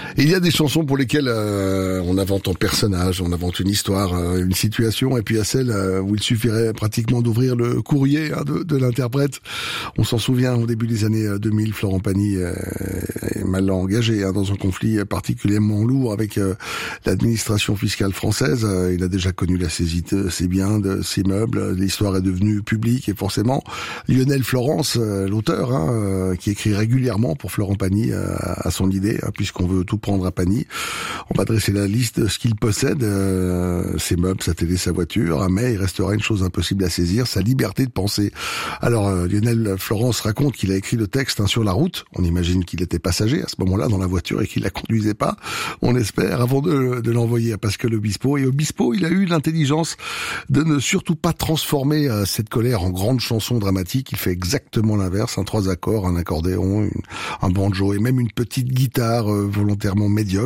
Il y a des chansons pour lesquelles on invente un personnage, on invente une histoire, une situation, et puis il y a celles où il suffirait pratiquement d'ouvrir le courrier de l'interprète. On s'en souvient, au début des années 2000, Florent Pagny est mal engagé dans un conflit particulièrement lourd avec l'administration fiscale française. Il a déjà connu la saisie de ses biens, de ses meubles. L'histoire est devenue publique et forcément, Lionel Florence, l'auteur, qui écrit régulièrement pour Florent Pagny, a son idée, puisqu'on veut tout prendre à Pagny. On va dresser la liste de ce qu'il possède, ses meubles, sa télé, sa voiture, mais il restera une chose impossible à saisir, sa liberté de penser. Alors Lionel Florence raconte qu'il a écrit le texte sur la route. On imagine qu'il était passager à ce moment-là dans la voiture et qu'il la conduisait pas, on espère, avant de l'envoyer à Pascal Obispo. Et Obispo, il a eu l'intelligence de ne surtout pas transformer cette colère en grande chanson dramatique. Il fait exactement l'inverse, 3 accords, un accordéon, un banjo et même une petite guitare volontairement médiocre.